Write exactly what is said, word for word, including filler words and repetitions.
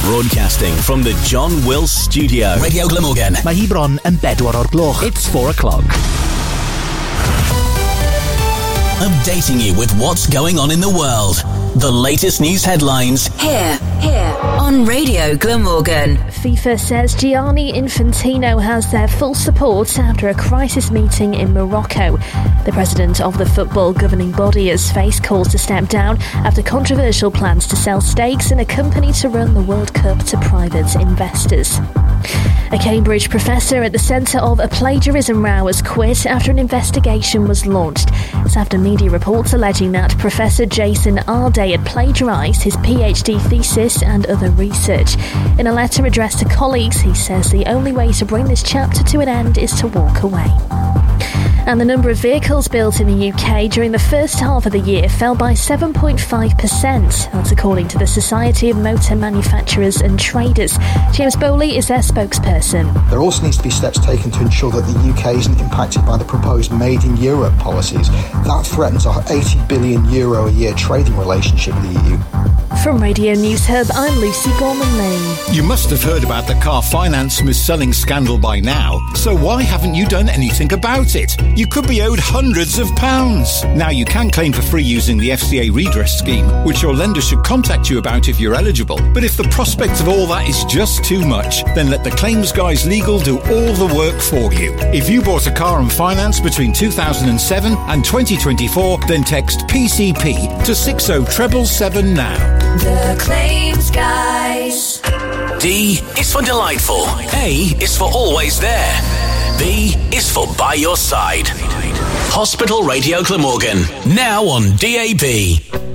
Broadcasting from the John Wills Studio. Radio Glamorgan. Mae hi bron yn bedwar o'r gloch. It's four o'clock. Updating you with what's going on in the world. The latest news headlines. Here, here, on Radio Glamorgan. FIFA says Gianni Infantino has their full support after a crisis meeting in Morocco. The president of the football governing body has faced calls to step down after controversial plans to sell stakes in a company to run the World Cup to private investors. A Cambridge professor at the centre of a plagiarism row has quit after an investigation was launched. It's after media reports alleging that Professor Jason Arday had plagiarised his PhD thesis and other research. In a letter addressed to colleagues, he says the only way to bring this chapter to an end is to walk away. And the number of vehicles built in the U K during the first half of the year fell by seven point five percent. That's according to the Society of Motor Manufacturers and Traders. James Bowley is their spokesperson. There also needs to be steps taken to ensure that the U K isn't impacted by the proposed Made in Europe policies. That threatens our eighty billion euro a year trading relationship with the E U. From Radio News Hub, I'm Lucy Gorman-Lee. You must have heard about the car finance mis-selling scandal by now, so why haven't you done anything about it? You could be owed hundreds of pounds. Now you can claim for free using the F C A redress scheme, which your lender should contact you about if you're eligible. But if the prospect of all that is just too much, then let the Claims Guys Legal do all the work for you. If you bought a car on finance between two thousand seven and twenty twenty-four, then text P C P to six oh seven seven now. The Claims Guys. D is for delightful. A is for always there. B is for by your side. Hospital Radio Glamorgan, now on D A B.